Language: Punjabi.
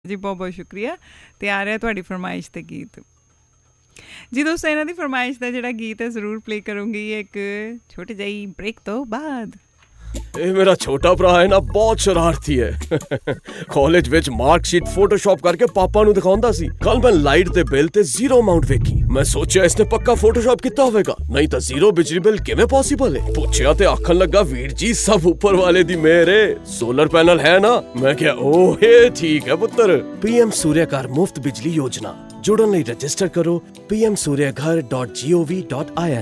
ਜੀ ਬਹੁਤ ਸ਼ੁਕਰੀਆ। ਤੇ ਆ ਰਿਹਾ ਤੁਹਾਡੀ ਫਰਮਾਇਸ਼ 'ਤੇ ਗੀਤ। ਜੀ ਦੋਸਤੋ, ਇਹਨਾਂ ਦੀ ਫਰਮਾਇਸ਼ ਦਾ ਜਿਹੜਾ ਗੀਤ ਹੈ ਜ਼ਰੂਰ ਪਲੇ ਕਰੂੰਗੀ ਇੱਕ ਛੋਟੀ ਜਿਹੀ ਬ੍ਰੇਕ ਤੋਂ ਬਾਅਦ। ਇਹ ਮੇਰਾ ਛੋਟਾ ਭਰਾ ਹੈ ਨਾ, ਬਹੁਤ ਸ਼ਰਾਰਤੀ ਹੈ। ਕਾਲਜ ਵਿੱਚ ਮਾਰਕਸ਼ੀਟ ਫੋਟੋਸ਼ਾਪ ਕਰਕੇ ਪਾਪਾ ਨੂੰ ਦਿਖਾਉਂਦਾ ਸੀ। ਕੱਲ ਮੈਂ ਲਾਈਟ ਦੇ ਬਿੱਲ ਤੇ ਜ਼ੀਰੋ ਅਮਾਉਂਟ ਵੇਖੀ। ਮੈਂ ਸੋਚਿਆ ਇਸਨੇ ਪੱਕਾ ਫੋਟੋਸ਼ਾਪ ਕੀਤਾ ਹੋਵੇਗਾ, ਨਹੀਂ ਤਾਂ ਜ਼ੀਰੋ ਬਿਜਲੀ ਬਿੱਲ ਕਿਵੇਂ ਪੋਸੀਬਲ ਹੈ। ਪੁੱਛਿਆ ਤੇ ਆਖਣ ਲੱਗਾ, ਵੀਰ ਜੀ ਸਭ ਉੱਪਰ ਵਾਲੇ ਦੀ ਮਿਹਰ ਹੈ, ਸੋਲਰ ਪੈਨਲ ਹੈ ਨਾ। ਮੈਂ ਕਿਹਾ ਓਹ ਠੀਕ ਹੈ ਪੁੱਤਰ। PM ਸੂਰਿਆ ਘਰ ਮੁਫਤ ਬਿਜਲੀ ਯੋਜਨਾ। ਜੁੜਨ ਲਈ ਰਜਿਸਟਰ ਕਰੋ pmsuryaghar.gov.in।